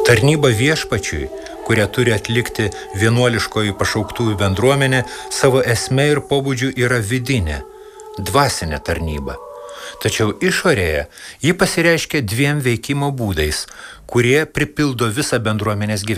Tarnyba viešpačiui, kurią turi atlikti vienuoliškoji pašauktųjų bendruomenė, savo esme ir pobūdžiu yra vidinė, dvasinė tarnyba. Tačiau išorėje ji pasireiškia dviem veikimo būdais, kurie pripildo visą bendruomenės gyvenimą.